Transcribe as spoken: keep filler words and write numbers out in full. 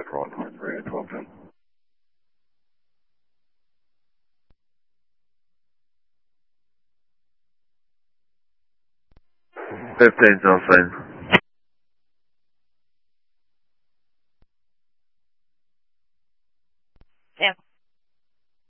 Quebec Rock, three eight twelve ten. fifteen's on scene.